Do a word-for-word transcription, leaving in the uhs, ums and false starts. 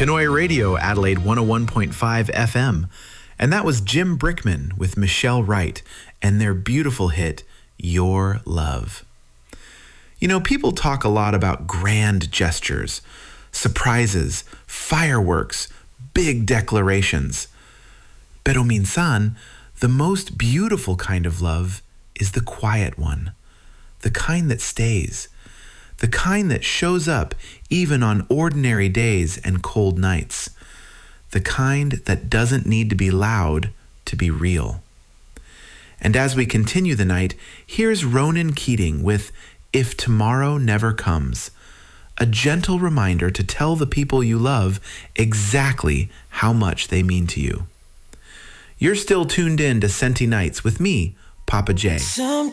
Pinoy Radio, Adelaide one oh one point five F M. And that was Jim Brickman with Michelle Wright and their beautiful hit, Your Love. You know, people talk a lot about grand gestures, surprises, fireworks, big declarations. Pero minsan, the most beautiful kind of love is the quiet one, the kind that stays, the kind that shows up even on ordinary days and cold nights, the kind that doesn't need to be loud to be real. And as we continue the night, here's Ronan Keating with If Tomorrow Never Comes, a gentle reminder to tell the people you love exactly how much they mean to you. You're still tuned in to Senti Nights with me, Papa J. Sometimes